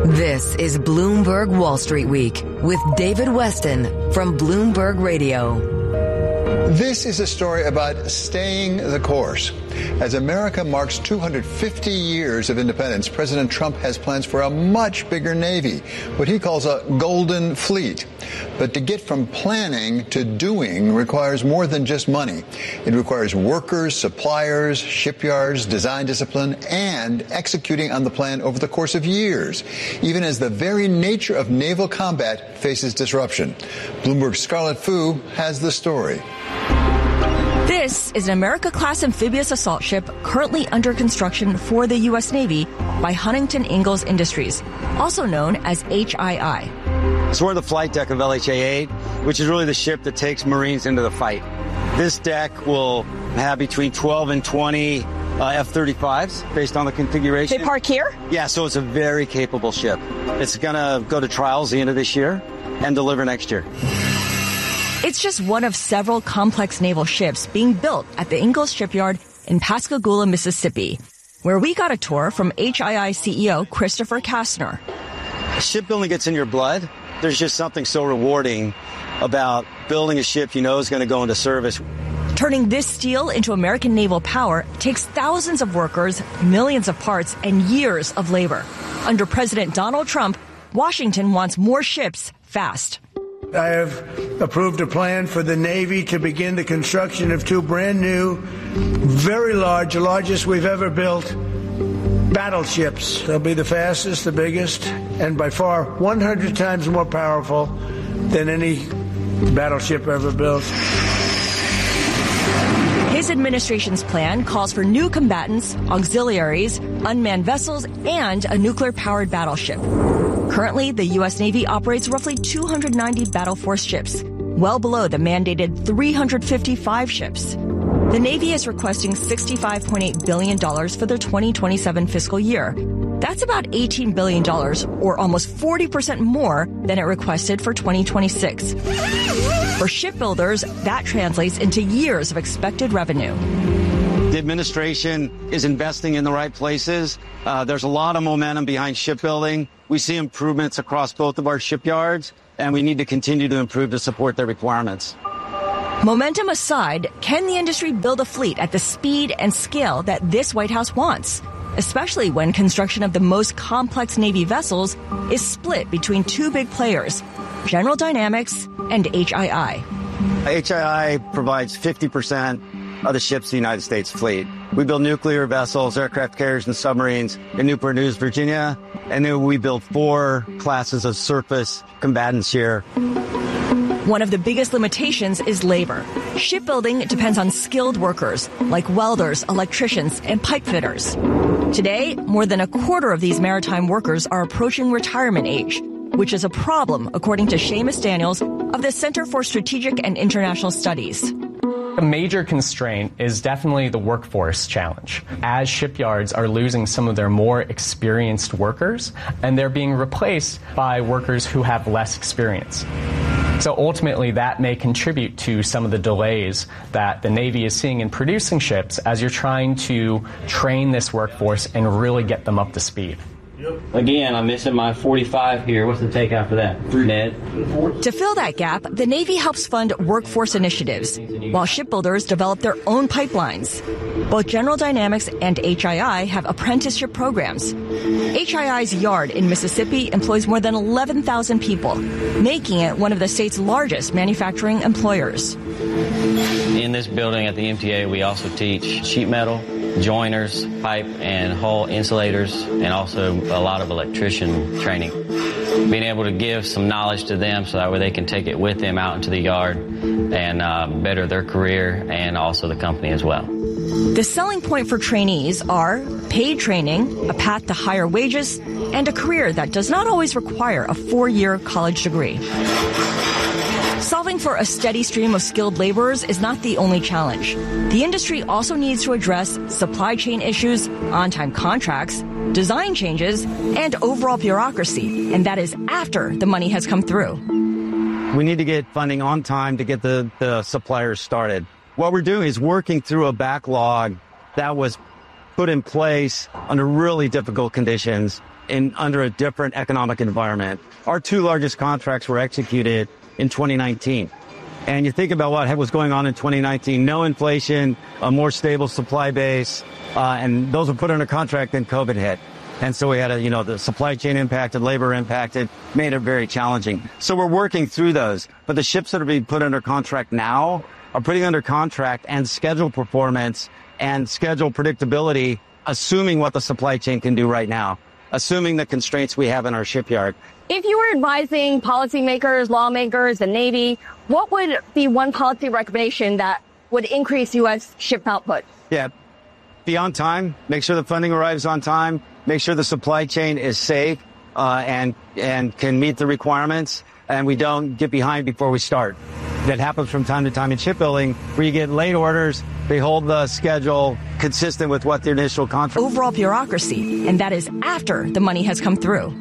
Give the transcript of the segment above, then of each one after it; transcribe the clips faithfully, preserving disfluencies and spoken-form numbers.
This is Bloomberg Wall Street Week with David Weston from Bloomberg Radio. This is a story about staying the course. As America marks two hundred fifty years of independence, President Trump has plans for a much bigger Navy, what he calls a golden fleet. But to get from planning to doing requires more than just money. It requires workers, suppliers, shipyards, design discipline, and executing on the plan over the course of years, even as the very nature of naval combat faces disruption. Bloomberg's Scarlett Fu has the story. This is an America-class amphibious assault ship currently under construction for the U S Navy by Huntington Ingalls Industries, also known as H I I. So we're the flight deck of L H A eight, which is really the ship that takes Marines into the fight. This deck will have between twelve and twenty uh, F thirty-fives based on the configuration. They park here? Yeah, so it's a very capable ship. It's going to go to trials the end of this year and deliver next year. It's just one of several complex naval ships being built at the Ingalls Shipyard in Pascagoula, Mississippi, where we got a tour from H I I C E O Christopher Kastner. Shipbuilding gets in your blood. There's just something so rewarding about building a ship you know is going to go into service. Turning this steel into American naval power takes thousands of workers, millions of parts, and years of labor. Under President Donald Trump, Washington wants more ships fast. I have approved a plan for the Navy to begin the construction of two brand new, very large, the largest we've ever built, battleships. They'll be the fastest, the biggest, and by far one hundred times more powerful than any battleship ever built. His administration's plan calls for new combatants, auxiliaries, unmanned vessels, and a nuclear-powered battleship. Currently, the U S Navy operates roughly two hundred ninety battle force ships, well below the mandated three hundred fifty-five ships. The Navy is requesting sixty-five point eight billion dollars for the twenty twenty-seven fiscal year. That's about eighteen billion dollars, or almost forty percent more than it requested for twenty twenty-six. For shipbuilders, that translates into years of expected revenue. The administration is investing in the right places. Uh, there's a lot of momentum behind shipbuilding. We see improvements across both of our shipyards, and we need to continue to improve to support their requirements. Momentum aside, can the industry build a fleet at the speed and scale that this White House wants? Especially when construction of the most complex Navy vessels is split between two big players, General Dynamics and H I I. H I I provides fifty percent of the ships in the United States fleet. We build nuclear vessels, aircraft carriers, and submarines in Newport News, Virginia, and then we build four classes of surface combatants here. One of the biggest limitations is labor. Shipbuilding depends on skilled workers, like welders, electricians, and pipe fitters. Today, more than a quarter of these maritime workers are approaching retirement age, which is a problem, according to Seamus Daniels of the Center for Strategic and International Studies. A major constraint is definitely the workforce challenge, as shipyards are losing some of their more experienced workers, and they're being replaced by workers who have less experience. So ultimately, that may contribute to some of the delays that the Navy is seeing in producing ships as you're trying to train this workforce and really get them up to speed. Again, I'm missing my forty-five here. What's the take after that, Ned? To fill that gap, the Navy helps fund workforce initiatives, while shipbuilders develop their own pipelines. Both General Dynamics and H I I have apprenticeship programs. H I I's yard in Mississippi employs more than eleven thousand people, making it one of the state's largest manufacturing employers. In this building at the M T A, we also teach sheet metal, joiners, pipe and hull insulators, and also a lot of electrician training. Being able to give some knowledge to them so that way they can take it with them out into the yard and uh, better their career and also the company as well. The selling point for trainees are paid training, a path to higher wages, and a career that does not always require a four-year college degree. Solving for a steady stream of skilled laborers is not the only challenge. The industry also needs to address supply chain issues, on-time contracts, design changes, and overall bureaucracy, and that is after the money has come through. We need to get funding on time to get the, the suppliers started. What we're doing is working through a backlog that was put in place under really difficult conditions in under a different economic environment. Our two largest contracts were executed in twenty nineteen. And you think about what was going on in twenty nineteen, no inflation, a more stable supply base, uh, and those were put under contract, then COVID hit. And so we had a, you know, the supply chain impacted, labor impacted, made it very challenging. So we're working through those. But the ships that are being put under contract now are putting under contract and schedule performance and schedule predictability, assuming what the supply chain can do right now, assuming the constraints we have in our shipyard. If you were advising policymakers, lawmakers, the Navy, what would be one policy recommendation that would increase U S ship output? Yeah, be on time, make sure the funding arrives on time, make sure the supply chain is safe uh, and and can meet the requirements, and we don't get behind before we start. That happens from time to time in shipbuilding, where you get late orders, they hold the schedule consistent with what the initial contract. Overall bureaucracy, and that is after the money has come through.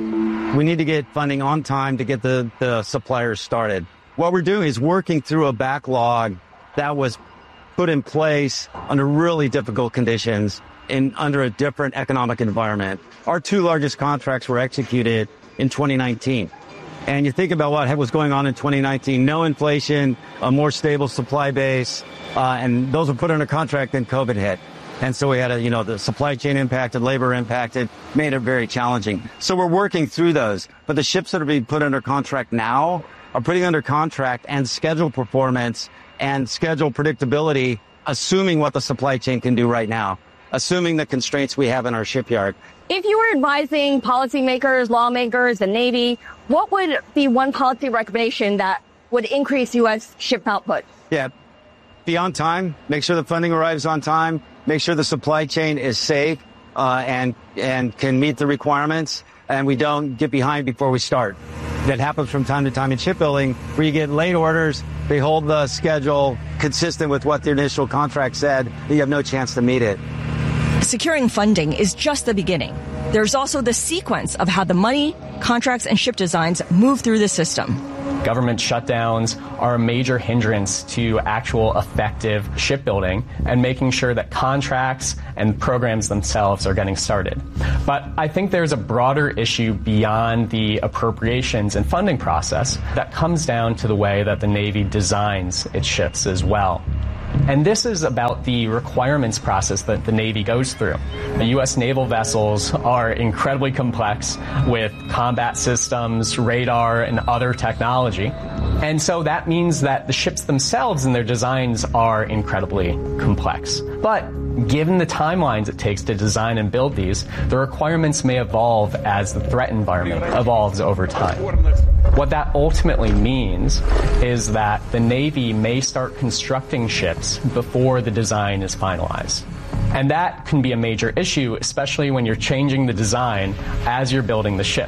We need to get funding on time to get the, the suppliers started. What we're doing is working through a backlog that was put in place under really difficult conditions in under a different economic environment. Our two largest contracts were executed in twenty nineteen. And you think about what was going on in twenty nineteen, no inflation, a more stable supply base, uh, and those were put under contract, then COVID hit. And so we had a, you know, the supply chain impacted, labor impacted, made it very challenging. So we're working through those. But the ships that are being put under contract now are putting under contract and schedule performance and schedule predictability, assuming what the supply chain can do right now, assuming the constraints we have in our shipyard. If you were advising policymakers, lawmakers, the Navy, what would be one policy recommendation that would increase U S ship output? Yeah, be on time, make sure the funding arrives on time, make sure the supply chain is safe uh, and and can meet the requirements, and we don't get behind before we start. That happens from time to time in shipbuilding, where you get late orders, they hold the schedule consistent with what the initial contract said, you have no chance to meet it. Securing funding is just the beginning. There's also the sequence of how the money, contracts, and ship designs move through the system. Government shutdowns are a major hindrance to actual effective shipbuilding and making sure that contracts and programs themselves are getting started. But I think there's a broader issue beyond the appropriations and funding process that comes down to the way that the Navy designs its ships as well. And this is about the requirements process that the Navy goes through. The U S naval vessels are incredibly complex with combat systems, radar, and other technology. And so that means that the ships themselves and their designs are incredibly complex. But given the timelines it takes to design and build these, the requirements may evolve as the threat environment evolves over time. What that ultimately means is that the Navy may start constructing ships before the design is finalized. And that can be a major issue, especially when you're changing the design as you're building the ship.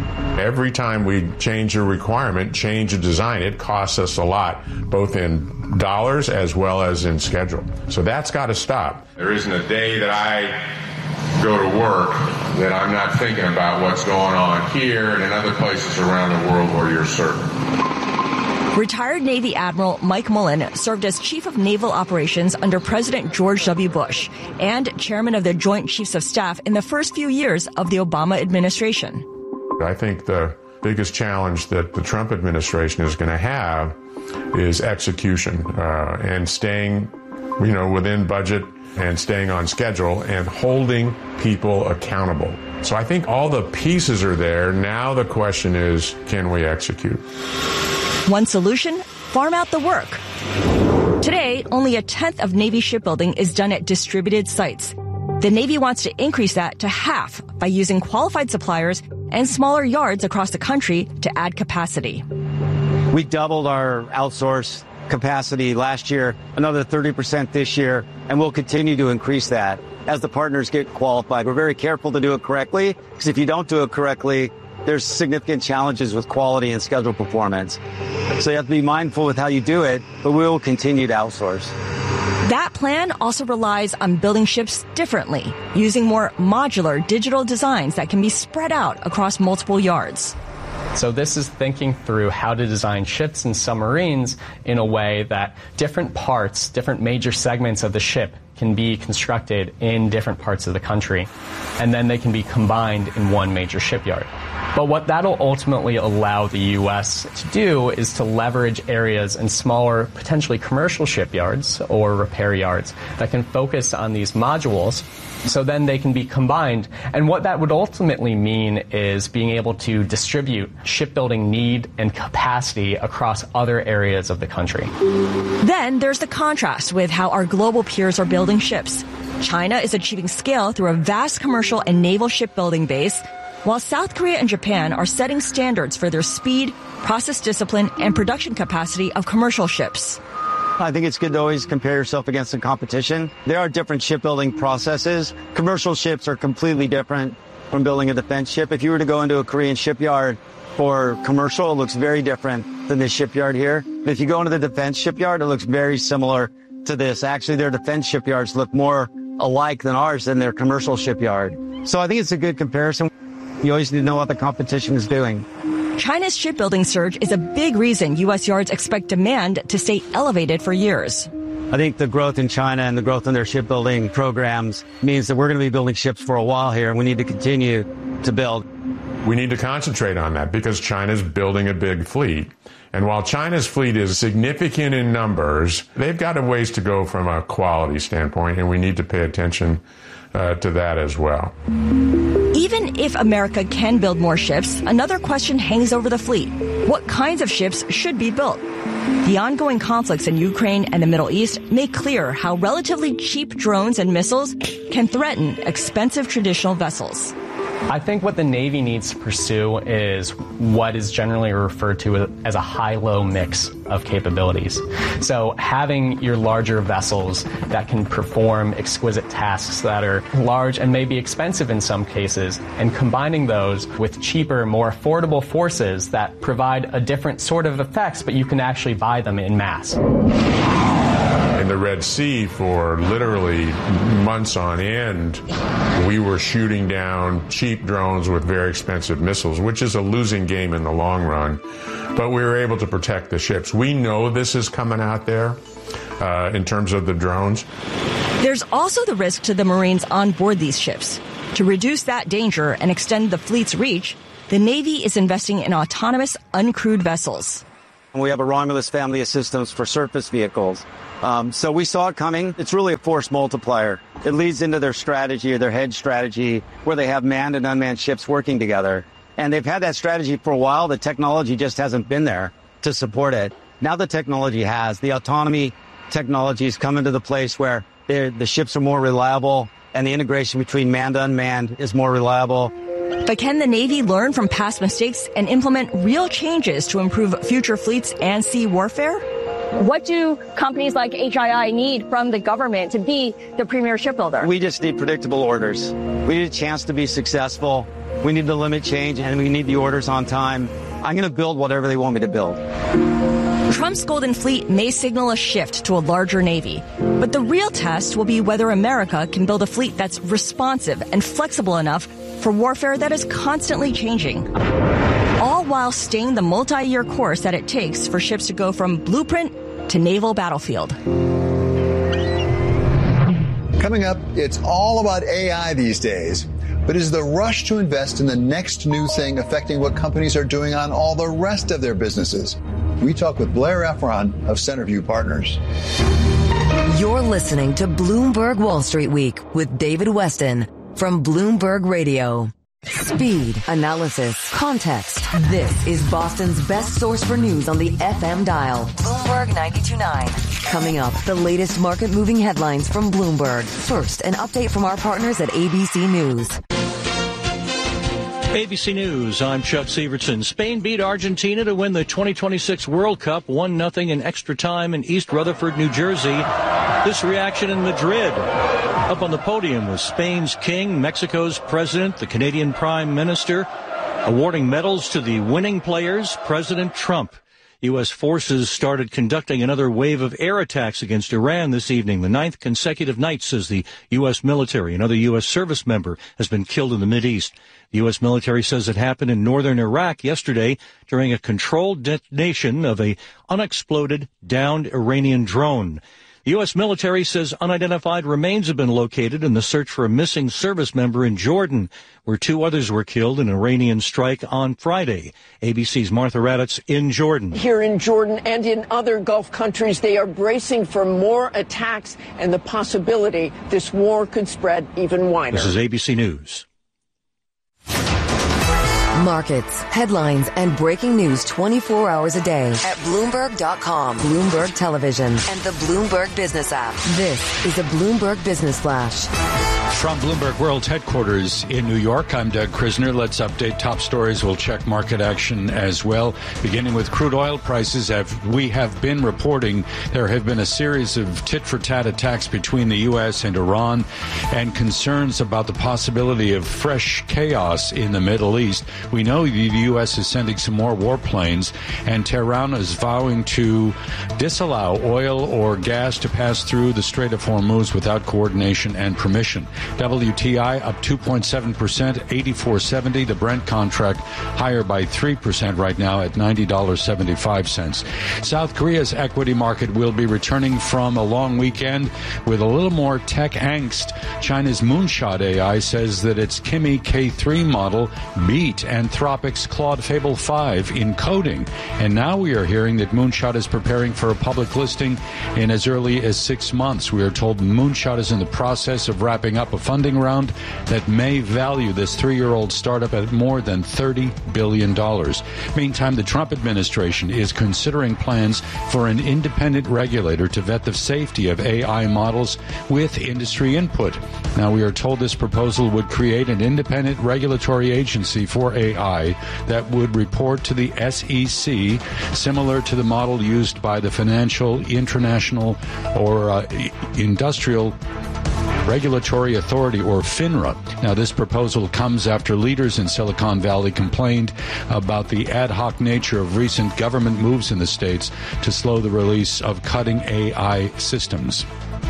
Every time we change a requirement, change a design, it costs us a lot, both in dollars as well as in schedule. So that's got to stop. There isn't a day that I go to work that I'm not thinking about what's going on here and in other places around the world where you're serving. Retired Navy Admiral Mike Mullen served as Chief of Naval Operations under President George W. Bush and Chairman of the Joint Chiefs of Staff in the first few years of the Obama administration. I think the biggest challenge that the Trump administration is going to have is execution uh, and staying, you know, within budget and staying on schedule and holding people accountable. So I think all the pieces are there. Now the question is, can we execute? One solution, farm out the work. Today, only a tenth of Navy shipbuilding is done at distributed sites. The Navy wants to increase that to half by using qualified suppliers and smaller yards across the country to add capacity. We doubled our outsource capacity last year, another thirty percent this year, and we'll continue to increase that as the partners get qualified. We're very careful to do it correctly, because if you don't do it correctly, there's significant challenges with quality and schedule performance. So you have to be mindful with how you do it, but we will continue to outsource. That plan also relies on building ships differently, using more modular digital designs that can be spread out across multiple yards. So this is thinking through how to design ships and submarines in a way that different parts, different major segments of the ship can be constructed in different parts of the country, and then they can be combined in one major shipyard. But what that'll ultimately allow the U S to do is to leverage areas in smaller, potentially commercial shipyards or repair yards that can focus on these modules, so then they can be combined. And what that would ultimately mean is being able to distribute shipbuilding need and capacity across other areas of the country. Then there's the contrast with how our global peers are building ships. China is achieving scale through a vast commercial and naval shipbuilding base, while South Korea and Japan are setting standards for their speed, process discipline, and production capacity of commercial ships. I think it's good to always compare yourself against the competition. There are different shipbuilding processes. Commercial ships are completely different from building a defense ship. If you were to go into a Korean shipyard for commercial, it looks very different than this shipyard here. If you go into the defense shipyard, it looks very similar to this. Actually, their defense shipyards look more alike than ours than their commercial shipyard. So I think it's a good comparison. You always need to know what the competition is doing. China's shipbuilding surge is a big reason U S yards expect demand to stay elevated for years. I think the growth in China and the growth in their shipbuilding programs means that we're going to be building ships for a while here, and we need to continue to build. We need to concentrate on that because China's building a big fleet. And while China's fleet is significant in numbers, they've got a ways to go from a quality standpoint, and we need to pay attention uh, to that as well. Even if America can build more ships, another question hangs over the fleet. What kinds of ships should be built? The ongoing conflicts in Ukraine and the Middle East make clear how relatively cheap drones and missiles can threaten expensive traditional vessels. I think what the Navy needs to pursue is what is generally referred to as a high-low mix of capabilities. So having your larger vessels that can perform exquisite tasks that are large and maybe expensive in some cases, and combining those with cheaper, more affordable forces that provide a different sort of effects, but you can actually buy them in mass. In the Red Sea, for literally months on end, we were shooting down cheap drones with very expensive missiles, which is a losing game in the long run. But we were able to protect the ships. We know this is coming out there uh, in terms of the drones. There's also the risk to the Marines on board these ships. To reduce that danger and extend the fleet's reach, the Navy is investing in autonomous, uncrewed vessels. We have a Romulus family of systems for surface vehicles. Um, so we saw it coming. It's really a force multiplier. It leads into their strategy or their hedge strategy where they have manned and unmanned ships working together. And they've had that strategy for a while. The technology just hasn't been there to support it. Now the technology has. The autonomy technology is coming to the place where the ships are more reliable and the integration between manned and unmanned is more reliable. But can the Navy learn from past mistakes and implement real changes to improve future fleets and sea warfare? What do companies like H I I need from the government to be the premier shipbuilder? We just need predictable orders. We need a chance to be successful. We need to limit change, and we need the orders on time. I'm going to build whatever they want me to build. Trump's Golden Fleet may signal a shift to a larger Navy, but the real test will be whether America can build a fleet that's responsive and flexible enough for warfare that is constantly changing, all while staying the multi-year course that it takes for ships to go from blueprint to naval battlefield. Coming up, it's all about A I these days. But is the rush to invest in the next new thing affecting what companies are doing on all the rest of their businesses? We talk with Blair Efron of Centerview Partners. You're listening to Bloomberg Wall Street Week with David Weston from Bloomberg Radio. Speed, analysis, context. This is Boston's best source for news on the F M dial. Bloomberg ninety-two point nine. Coming up, the latest market-moving headlines from Bloomberg. First, an update from our partners at A B C News. A B C News, I'm Chuck Severson. Spain beat Argentina to win the twenty twenty-six World Cup, one nothing in extra time in East Rutherford, New Jersey. This reaction in Madrid. Up on the podium was Spain's king, Mexico's president, the Canadian prime minister, awarding medals to the winning players, President Trump. U S forces started conducting another wave of air attacks against Iran this evening, the ninth consecutive night, says the U S military. Another U S service member has been killed in the Mideast. The U S military says it happened in northern Iraq yesterday during a controlled detonation of a unexploded, downed Iranian drone. The U S military says unidentified remains have been located in the search for a missing service member in Jordan, where two others were killed in an Iranian strike on Friday. A B C's Martha Raddatz in Jordan. Here in Jordan and in other Gulf countries, they are bracing for more attacks and the possibility this war could spread even wider. This is A B C News. Markets, headlines, and breaking news twenty-four hours a day at Bloomberg dot com, Bloomberg Television, and the Bloomberg Business app. This is a Bloomberg Business Flash. From Bloomberg World Headquarters in New York, I'm Doug Krisner. Let's update top stories. We'll check market action as well. Beginning with crude oil prices, as we have been reporting, there have been a series of tit-for-tat attacks between the U S and Iran and concerns about the possibility of fresh chaos in the Middle East. We know the U S is sending some more warplanes, and Tehran is vowing to disallow oil or gas to pass through the Strait of Hormuz without coordination and permission. W T I up two point seven percent, eighty-four seventy. The Brent contract higher by three percent right now at ninety dollars and seventy-five cents. South Korea's equity market will be returning from a long weekend with a little more tech angst. China's Moonshot A I says that its Kimi K three model beat Anthropic's Claude Fable five in coding. And now we are hearing that Moonshot is preparing for a public listing in as early as six months. We are told Moonshot is in the process of wrapping up a funding round that may value this three-year-old startup at more than thirty billion dollars. Meantime, the Trump administration is considering plans for an independent regulator to vet the safety of A I models with industry input. Now, we are told this proposal would create an independent regulatory agency for A I that would report to the S E C, similar to the model used by the Financial International or uh, Industrial Regulatory Authority, or FINRA. Now, this proposal comes after leaders in Silicon Valley complained about the ad hoc nature of recent government moves in the states to slow the release of cutting A I systems.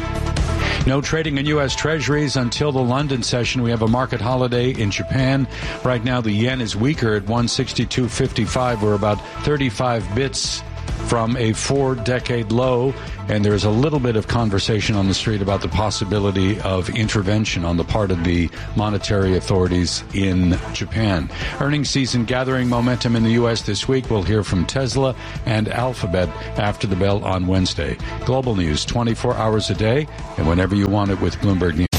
No trading in U S Treasuries until the London session. We have a market holiday in Japan. Right now, the yen is weaker at one sixty-two fifty-five. We're about thirty-five bits from a four-decade low, and there's a little bit of conversation on the street about the possibility of intervention on the part of the monetary authorities in Japan. Earnings season gathering momentum in the U S this week. We'll hear from Tesla and Alphabet after the bell on Wednesday. Global news twenty-four hours a day, and whenever you want it with Bloomberg News.